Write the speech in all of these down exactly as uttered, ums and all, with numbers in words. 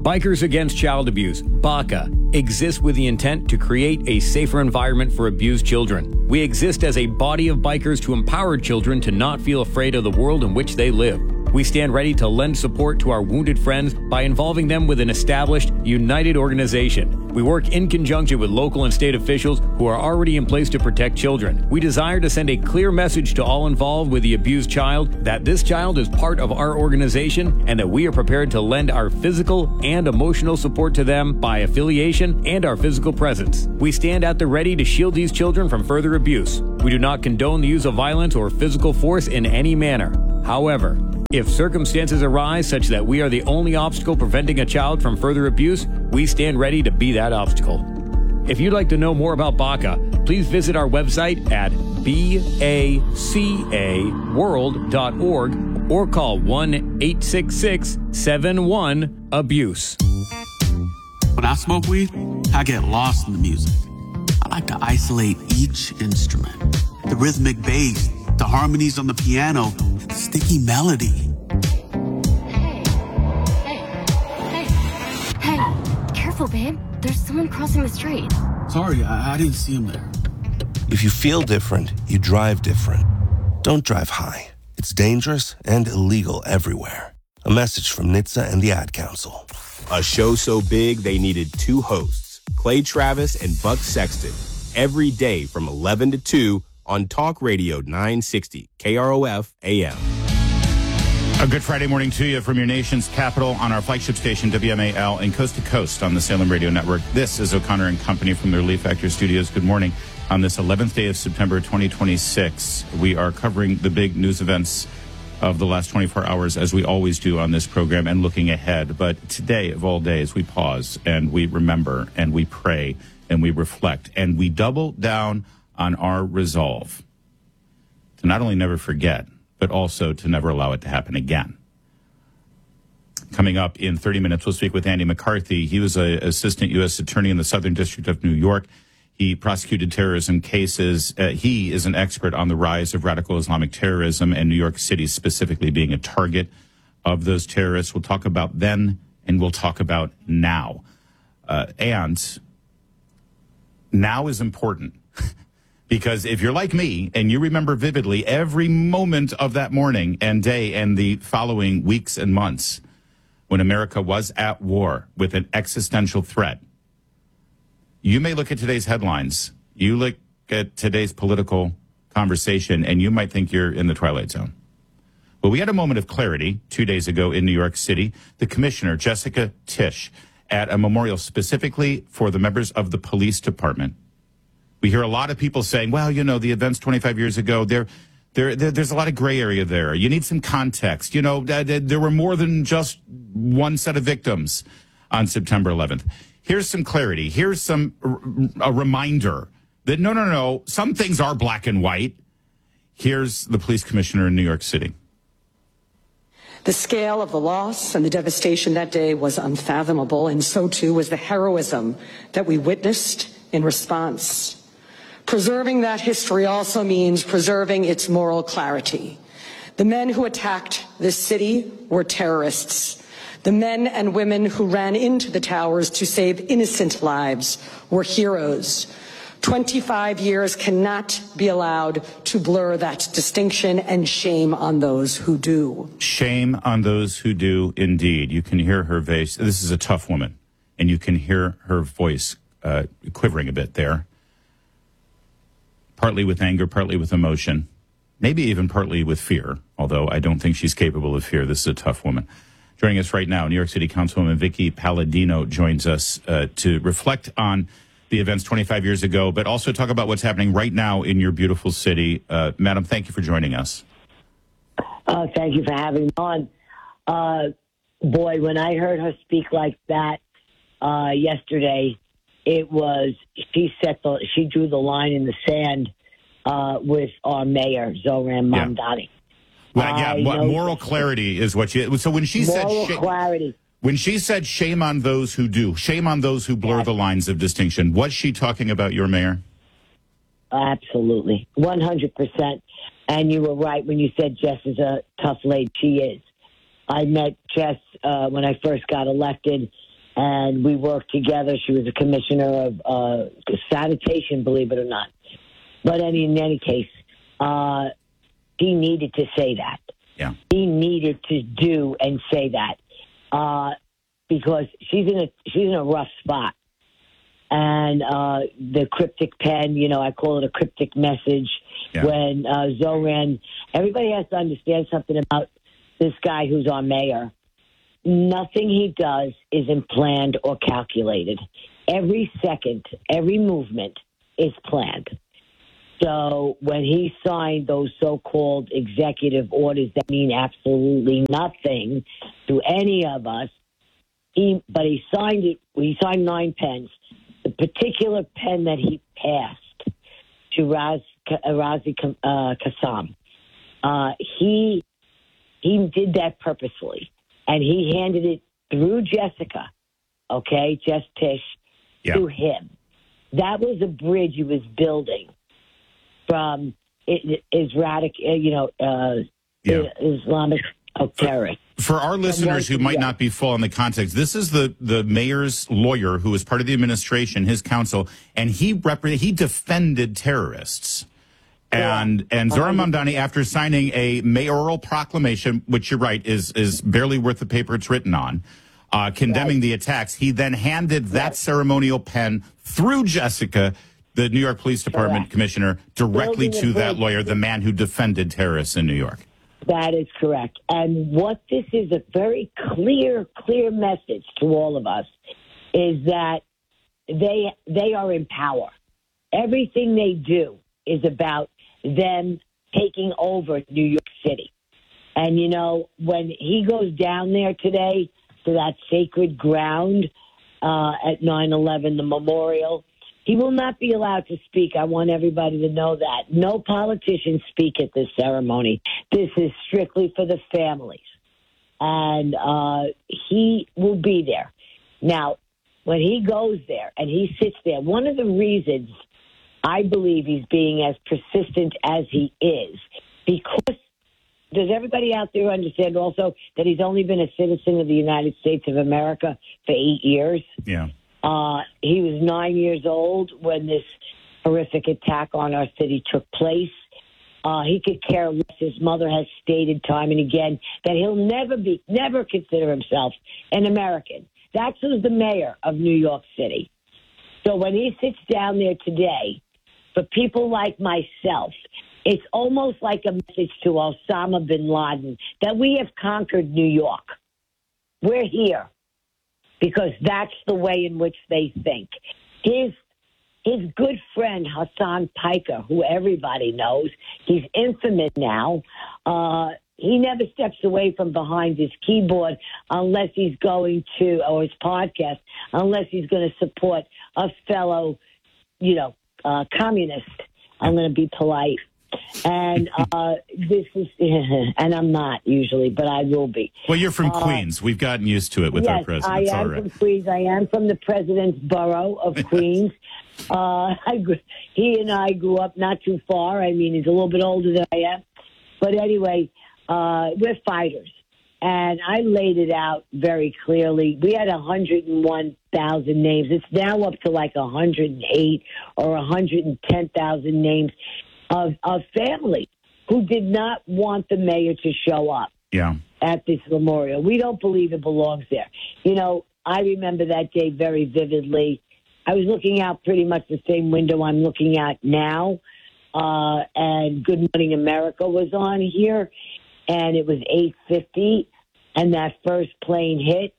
Bikers Against Child Abuse, BACA, exists with the intent to create a safer environment for abused children. We exist as a body of bikers to empower children to not feel afraid of the world in which they live. We stand ready to lend support to our wounded friends by involving them with an established, united organization. We work in conjunction with local and state officials who are already in place to protect children. We desire to send a clear message to all involved with the abused child that this child is part of our organization and that we are prepared to lend our physical and emotional support to them by affiliation and our physical presence. We stand at the ready to shield these children from further abuse. We do not condone the use of violence or physical force in any manner. However, if circumstances arise such that we are the only obstacle preventing a child from further abuse, we stand ready to be that obstacle. If you'd like to know more about BACA, please visit our website at baca world dot org or call one eight six six seven one abuse. When I smoke weed, I get lost in the music. I like to isolate each instrument. The rhythmic bass, the harmonies on the piano, the sticky melody. Hey, hey, hey, hey, careful, babe. There's someone crossing the street. Sorry, I, I didn't see him there. If you feel different, you drive different. Don't drive high. It's dangerous and illegal everywhere. A message from N H T S A and the Ad Council. A show so big they needed two hosts, Clay Travis and Buck Sexton, every day from eleven to two on Talk Radio nine sixty K R O F A M. A good Friday morning to you from your nation's capital on our flagship station, W M A L, and coast to coast on the Salem Radio Network. This is O'Connor and Company from the Relief Factor Studios. Good morning. On this eleventh day of September twenty twenty-six, we are covering the big news events of the last twenty-four hours, as we always do on this program, and looking ahead. But today, of all days, we pause and we remember and we pray and we reflect and we double down on our resolve to not only never forget, but also to never allow it to happen again. Coming up in thirty minutes, we'll speak with Andy McCarthy. He was an assistant U S attorney in the Southern District of New York. He prosecuted terrorism cases. Uh, he is an expert on the rise of radical Islamic terrorism and New York City specifically being a target of those terrorists. We'll talk about then and we'll talk about now. Uh, and now is important. Because if you're like me and you remember vividly every moment of that morning and day and the following weeks and months when America was at war with an existential threat, you may look at today's headlines, you look at today's political conversation, and you might think you're in the Twilight Zone. Well, we had a moment of clarity two days ago in New York City. The commissioner, Jessica Tisch, at a memorial specifically for the members of the police department. We hear a lot of people saying, well, you know, the events twenty-five years ago, there, there, there, there's a lot of gray area there. You need some context. You know, there were more than just one set of victims on September eleventh. Here's some clarity. Here's some a reminder that, no, no, no, some things are black and white. Here's the police commissioner in New York City. The scale of the loss and the devastation that day was unfathomable, and so too was the heroism that we witnessed in response. Preserving that history also means preserving its moral clarity. The men who attacked this city were terrorists. The men and women who ran into the towers to save innocent lives were heroes. twenty-five years cannot be allowed to blur that distinction, and shame on those who do. Shame on those who do, indeed. You can hear her voice. This is a tough woman, and you can hear her voice uh, quivering a bit there. Partly with anger, partly with emotion, maybe even partly with fear, although I don't think she's capable of fear. This is a tough woman. Joining us right now, New York City Councilwoman Vicky Palladino joins us uh, to reflect on the events twenty-five years ago, but also talk about what's happening right now in your beautiful city. Uh, Madam, thank you for joining us. Uh, thank you for having me on. Uh, boy, when I heard her speak like that uh, yesterday, it was, she set the, she drew the line in the sand uh, with our mayor, Zoran Mamdani. Yeah. Well, yeah, what, moral clarity is what you, so when she said, moral sh- clarity. When she said shame on those who do, shame on those who blur yes. the lines of distinction, was she talking about your mayor? Absolutely. one hundred percent. And you were right when you said Jess is a tough lady. She is. I met Jess uh, when I first got elected and we worked together. She was a commissioner of uh, sanitation, believe it or not. But any, in any case, uh, he needed to say that. Yeah. He needed to do and say that uh, because she's in a she's in a rough spot. And uh, the cryptic pen, you know, I call it a cryptic message. Yeah. When uh, Zoran, everybody has to understand something about this guy who's our mayor. Nothing he does isn't planned or calculated. Every second, every movement is planned. So when he signed those so-called executive orders that mean absolutely nothing to any of us, he but he signed it. He signed nine pens. The particular pen that he passed to Raz, Razi uh, Kassam, uh, he he did that purposefully, and he handed it through Jessica, okay, Jess Tisch, yeah. to him. That was a bridge he was building from Israelic, you know, uh, yeah. Islamic terrorists. For our listeners who might not be full on the context, this is the, the mayor's lawyer who was part of the administration, his counsel, and he rep- he defended terrorists. And yeah. and Zoran Mamdani, after signing a mayoral proclamation, which you're right, is is barely worth the paper it's written on, uh, condemning right. the attacks, he then handed that right. ceremonial pen through Jessica, the New York Police Department correct. Commissioner, directly Building to that lawyer, the man who defended terrorists in New York. That is correct. And what this is a very clear, clear message to all of us is that they they are in power. Everything they do is about them taking over New York City. And, you know, when he goes down there today to that sacred ground uh, at nine eleven, the memorial, he will not be allowed to speak. I want everybody to know that. No politicians speak at this ceremony. This is strictly for the families. And uh, he will be there. Now, when he goes there and he sits there, one of the reasons I believe he's being as persistent as he is, because does everybody out there understand also that he's only been a citizen of the United States of America for eight years? Yeah. Uh, he was nine years old when this horrific attack on our city took place. Uh, he could care less. His mother has stated time and again that he'll never be, never consider himself an American. That's who's the mayor of New York City. So when he sits down there today, for people like myself, it's almost like a message to Osama bin Laden that we have conquered New York. We're here. Because that's the way in which they think. His his good friend, Hassan Piker, who everybody knows, he's infamous now. Uh, he never steps away from behind his keyboard unless he's going to, or his podcast, unless he's going to support a fellow, you know, uh, communist. I'm going to be polite. And uh, this is, and I'm not usually, but I will be. Well, you're from uh, Queens. We've gotten used to it with yes, our president. I it's am all right. from Queens. I am from the president's borough of Queens. uh, I, he and I grew up not too far. I mean, he's a little bit older than I am. But anyway, uh, we're fighters. And I laid it out very clearly. We had one hundred one thousand names. It's now up to like one hundred eight or one hundred ten thousand names. Of, of families who did not want the mayor to show up yeah. at this memorial. We don't believe it belongs there. You know, I remember that day very vividly. I was looking out pretty much the same window I'm looking at now, uh, and Good Morning America was on here, and it was eight fifty, and that first plane hit,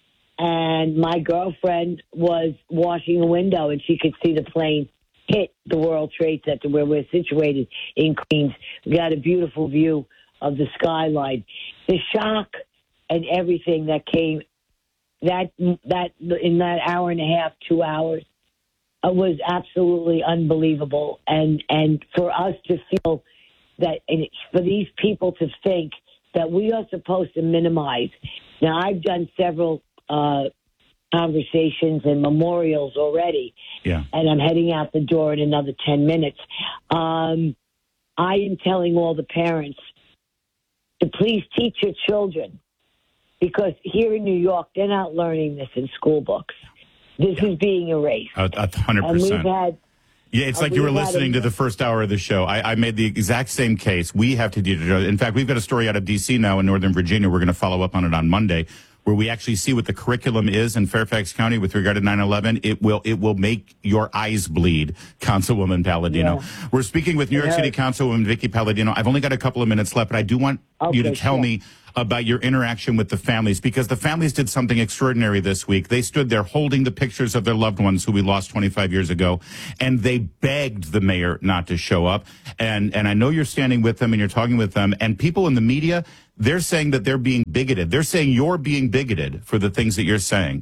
and my girlfriend was washing a window, and she could see the plane hit the World Trade Center where we're situated in Queens. We got a beautiful view of the skyline. The shock and everything that came that that in that hour and a half, two hours, uh, was absolutely unbelievable. And and for us to feel that, and for these people to think that we are supposed to minimize. Now, I've done several uh conversations and memorials already, yeah. and I'm heading out the door in another ten minutes. Um, I am telling all the parents to please teach your children because here in New York, they're not learning this in school books. This yeah. is being erased. A, a hundred percent. And we've had... Yeah, it's like you were listening to the first hour of the show. I, I made the exact same case. We have to do. In fact, we've got a story out of D C now in Northern Virginia. We're going to follow up on it on Monday, where we actually see what the curriculum is in Fairfax County with regard to nine eleven. It will it will make your eyes bleed, Councilwoman Palladino. Yeah. We're speaking with New York City Councilwoman Vicky Palladino. I've only got a couple of minutes left, but I do want okay, you to tell sure. me about your interaction with the families, because the families did something extraordinary this week. They stood there holding the pictures of their loved ones who we lost twenty-five years ago, and they begged the mayor not to show up. And and I know you're standing with them and you're talking with them, and people in the media, they're saying that they're being bigoted. They're saying you're being bigoted for the things that you're saying.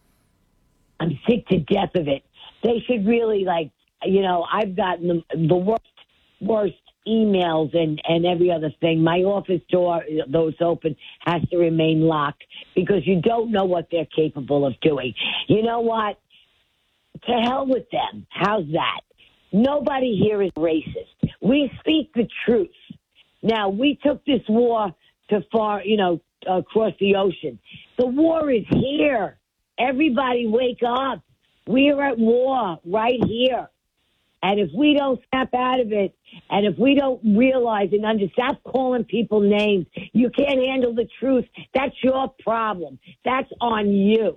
I'm sick to death of it. They should really, like, you know, I've gotten the, the worst, worst emails and, and every other thing. My office door, though it's open, has to remain locked because you don't know what they're capable of doing. You know what? To hell with them. How's that? Nobody here is racist. We speak the truth. Now, we took this war to far, you know, across the ocean. The war is here. Everybody wake up. We are at war right here. And if we don't snap out of it, and if we don't realize and understand, stop calling people names, you can't handle the truth, that's your problem. That's on you.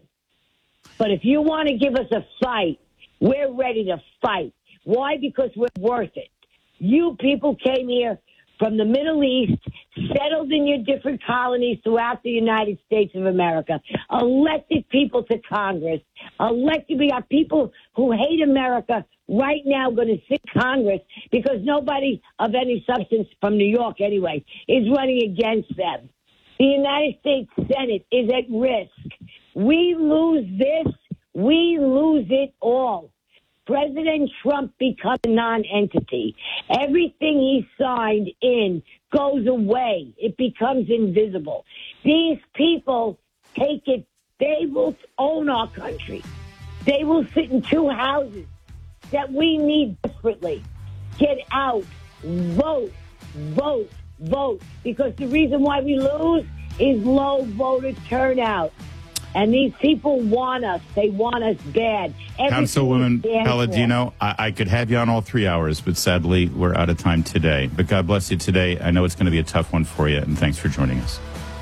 But if you want to give us a fight, we're ready to fight. Why? Because we're worth it. You people came here from the Middle East, settled in your different colonies throughout the United States of America, elected people to Congress, elected, we got people who hate America right now going to sit Congress because nobody of any substance from New York anyway is running against them. The United States Senate is at risk. We lose this, we lose it all. President Trump becomes a non-entity. Everything he signed in goes away. It becomes invisible. These people take it. They will own our country. They will sit in two houses that we need desperately. Get out. Vote. Vote. Vote. Because the reason why we lose is low voter turnout. And these people want us. They want us bad. Everything Councilwoman Palladino, I, I could have you on all three hours, but sadly, we're out of time today. But God bless you today. I know it's going to be a tough one for you, and thanks for joining us.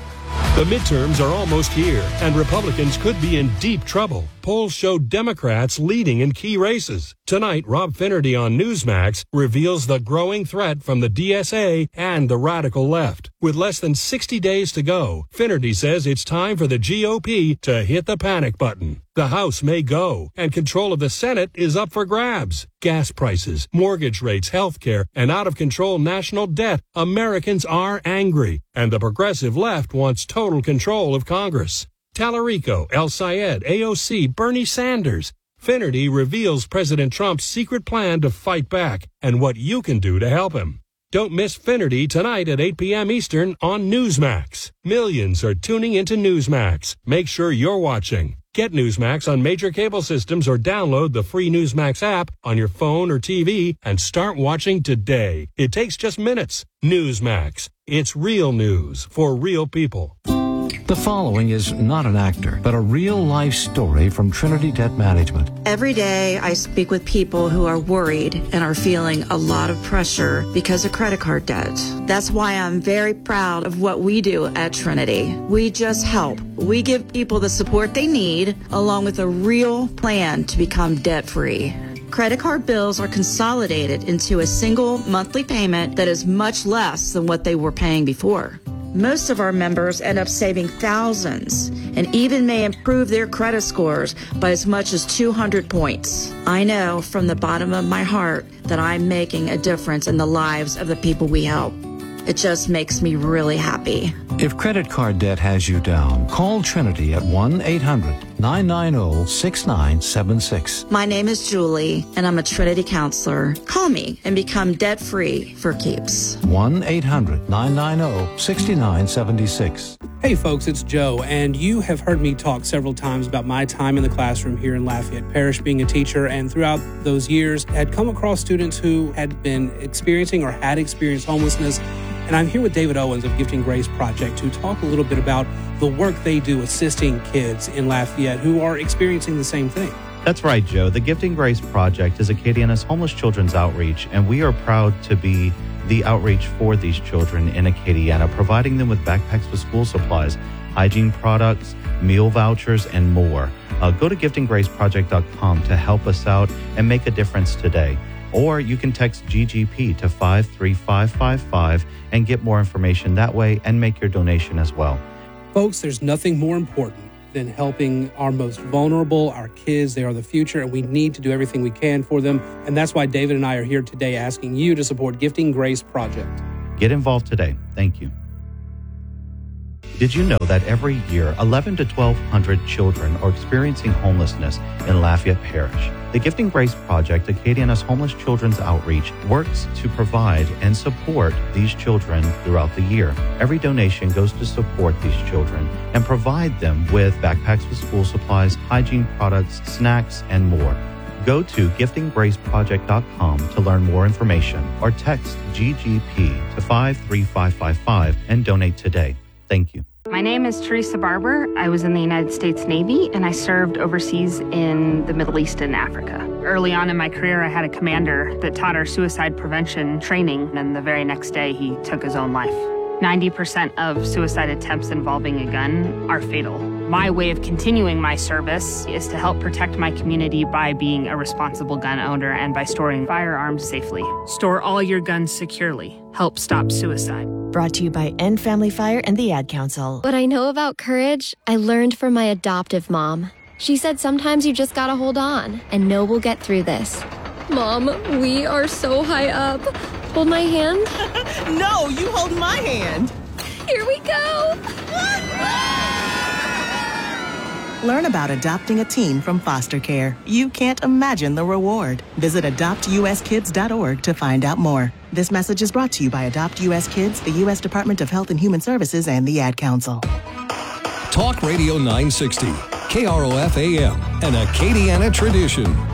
The midterms are almost here, and Republicans could be in deep trouble. Polls show Democrats leading in key races. Tonight, Rob Finnerty on Newsmax reveals the growing threat from the D S A and the radical left. With less than sixty days to go, Finnerty says it's time for the G O P to hit the panic button. The House may go, and control of the Senate is up for grabs. Gas prices, mortgage rates, health care, and out-of-control national debt. Americans are angry, and the progressive left wants total control of Congress. Tallarico, El Sayed, A O C, Bernie Sanders. Finnerty reveals President Trump's secret plan to fight back and what you can do to help him. Don't miss Finnerty tonight at eight p.m. Eastern on Newsmax. Millions are tuning into Newsmax. Make sure you're watching. Get Newsmax on major cable systems or download the free Newsmax app on your phone or T V and start watching today. It takes just minutes. Newsmax. It's real news for real people. The following is not an actor, but a real-life story from Trinity Debt Management. Every day I speak with people who are worried and are feeling a lot of pressure because of credit card debt. That's why I'm very proud of what we do at Trinity. We just help. We give people the support they need, along with a real plan to become debt-free. Credit card bills are consolidated into a single monthly payment that is much less than what they were paying before. Most of our members end up saving thousands and even may improve their credit scores by as much as two hundred points. I know from the bottom of my heart that I'm making a difference in the lives of the people we help. It just makes me really happy. If credit card debt has you down, call Trinity at one eight hundred nine nine zero six nine seven six. My name is Julie, and I'm a Trinity counselor. Call me and become debt-free for keeps. one eight hundred nine nine zero six nine seven six. Hey folks, it's Joe, and you have heard me talk several times about my time in the classroom here in Lafayette Parish being a teacher, and throughout those years had come across students who had been experiencing or had experienced homelessness And I'm here with David Owens of Gifting Grace Project to talk a little bit about the work they do assisting kids in Lafayette who are experiencing the same thing. That's right, Joe. The Gifting Grace Project is Acadiana's homeless children's outreach, and we are proud to be the outreach for these children in Acadiana, providing them with backpacks with school supplies, hygiene products, meal vouchers, and more. Uh, go to gifting grace project dot com to help us out and make a difference today. Or you can text G G P to five three five five five and get more information that way and make your donation as well. Folks, there's nothing more important than helping our most vulnerable, our kids. They are the future, and we need to do everything we can for them. And that's why David and I are here today asking you to support Gifting Grace Project. Get involved today. Thank you. Did you know that every year, eleven to twelve hundred children are experiencing homelessness in Lafayette Parish? The Gifting Grace Project, Acadiana's homeless children's outreach, works to provide and support these children throughout the year. Every donation goes to support these children and provide them with backpacks with school supplies, hygiene products, snacks, and more. Go to gifting grace project dot com to learn more information or text G G P to five three five five five and donate today. Thank you. My name is Teresa Barber. I was in the United States Navy, and I served overseas in the Middle East and Africa. Early on in my career, I had a commander that taught our suicide prevention training, and the very next day, he took his own life. ninety percent of suicide attempts involving a gun are fatal. My way of continuing my service is to help protect my community by being a responsible gun owner and by storing firearms safely. Store all your guns securely. Help stop suicide. Brought to you by End Family Fire and the Ad Council. What I know about courage, I learned from my adoptive mom. She said sometimes you just gotta hold on and know we'll get through this. Mom, we are so high up. Hold my hand. No, you hold my hand. Here we go. Learn about adopting a teen from foster care. You can't imagine the reward. Visit adopt u s kids dot org to find out more. This message is brought to you by Adopt U S Kids, the U S Department of Health and Human Services, and the Ad Council. Talk Radio nine sixty, K R O F A M, an Acadiana tradition.